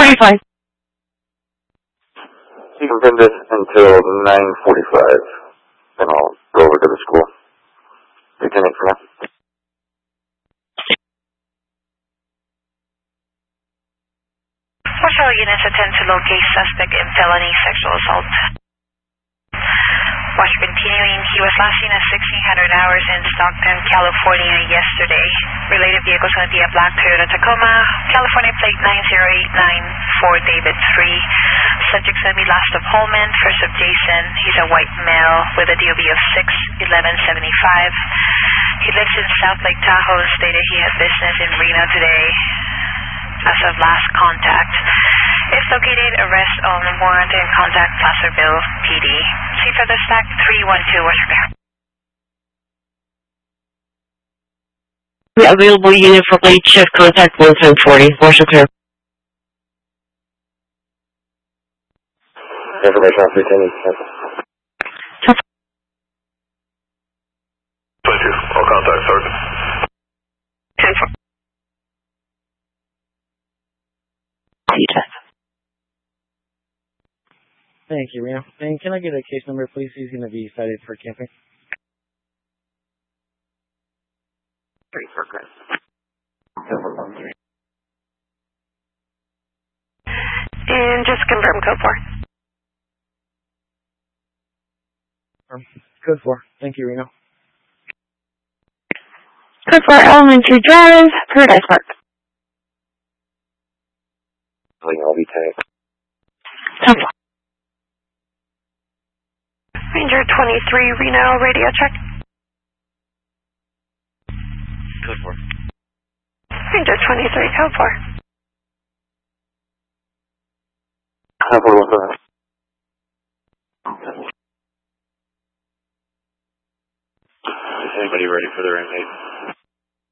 fine. You can pin this until 9:45, then I'll go over to the school. Lieutenant for now. Marshal units attend to locate suspect in felony sexual assault. Watch continuing. He was last seen at 1600 hours in Stockton, California yesterday. Related vehicle is going to be a black Toyota Tacoma, California plate 90894 David 3. Subject's going to be last of Holman, first of Jason. He's a white male with a DOB of 61175. He lives in South Lake Tahoe and stated he had business in Reno today as of last contact. If located, arrest on warrant and contact Placerville PD. See further stack 312 Washington. Available unit for late shift, contact 1740, Washington. Information on 310. Thank you. All contact, Sergeant. 10-4. Thank you, Reno. And can I get a case number, please? He's going to be cited for camping. 3 for Chris. And just confirm code 4. Code 4. Thank you, Reno. Code 4, Elementary Drive, Paradise Park. I'll be tagged. 10-4. Ranger 23, Reno, radio check. Code 4. Ranger 23, code 4. Have a look at that. Is anybody ready for their inmate?